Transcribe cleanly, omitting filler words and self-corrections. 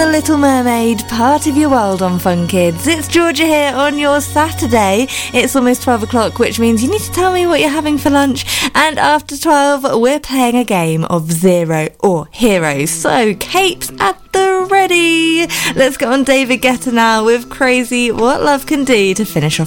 The Little Mermaid, part of your world on Fun Kids. It's Georgia here on your Saturday. It's almost 12 o'clock, which means you need to tell me what you're having for lunch. And after 12, we're playing a game of Zero or Heroes. So, capes at the ready. Let's get on David Guetta now with Crazy What Love Can Do to finish off